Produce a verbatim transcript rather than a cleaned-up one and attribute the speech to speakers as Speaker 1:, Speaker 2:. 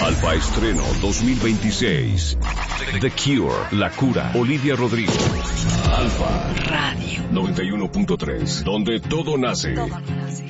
Speaker 1: Alfa Estreno dos mil veintiséis. The Cure, La Cura, Olivia Rodrigo. Alfa Radio noventa y uno punto tres, donde todo nace.
Speaker 2: Todo nace.